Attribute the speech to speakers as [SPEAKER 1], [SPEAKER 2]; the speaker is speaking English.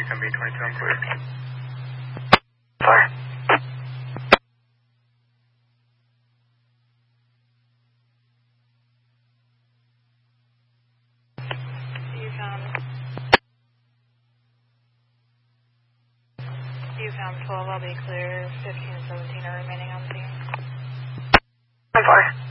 [SPEAKER 1] can be 22 clear.
[SPEAKER 2] Fire.
[SPEAKER 3] You found 12, I'll be clear. 15 and 17 are remaining on the scene.
[SPEAKER 2] I'm fire.